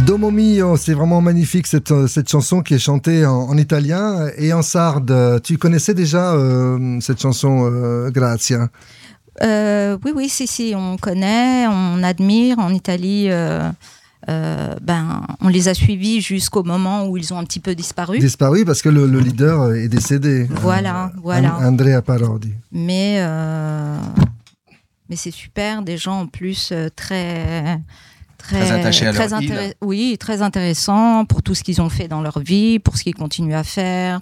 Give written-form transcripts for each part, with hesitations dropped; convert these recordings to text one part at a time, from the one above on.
Domo mio, c'est vraiment magnifique cette chanson qui est chantée en italien et en sarde. Tu connaissais déjà cette chanson, Grazia? Oui, si, on connaît, on admire. En Italie, on les a suivis jusqu'au moment où ils ont un petit peu disparu. Disparu parce que le leader est décédé. Voilà. Andrea Parodi. Mais c'est super, des gens en plus très attachés à leur île. Oui, très intéressants pour tout ce qu'ils ont fait dans leur vie, pour ce qu'ils continuent à faire.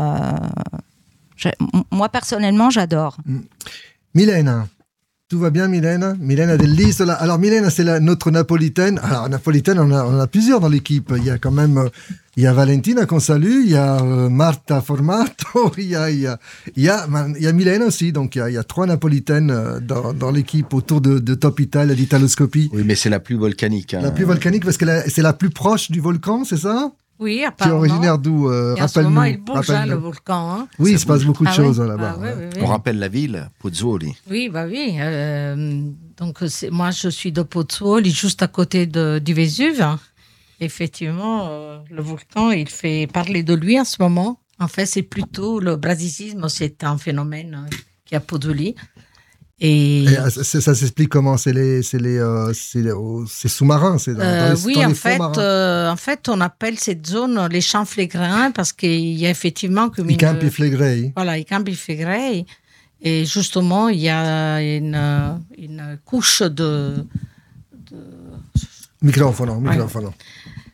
Moi personnellement, j'adore. Milena. Tout va bien, Milena? Milena dell'Isola. Alors, Milena, c'est notre napolitaine. Alors, napolitaine, on en a plusieurs dans l'équipe. Il y a quand même, il y a Valentina qu'on salue, il y a Marta Formato, il y a Milena aussi. Donc, il y a 3 napolitaines dans l'équipe autour de Top Italia, d'Italoscopie. Oui, mais c'est la plus volcanique. La plus volcanique parce que c'est la plus proche du volcan, c'est ça? Oui, apparemment. Tu es originaire d'où? En ce moment, il bouge, le volcan. Hein. Oui, il se passe beaucoup de choses là-bas. Oui. On rappelle la ville, Pozzuoli. Oui. Donc, moi, je suis de Pozzuoli, juste à côté du Vésuve. Effectivement, le volcan, il fait parler de lui en ce moment. En fait, c'est plutôt le brasisisme, c'est un phénomène qui est à Pozzuoli. Et ça s'explique comment? C'est sous-marin, c'est dans les fonds marins. En fait, on appelle cette zone les champs flegrins parce qu'il y a effectivement comme I campi flegrei. Voilà, i campi flegrei. Et justement, il y a une couche de... Microfono.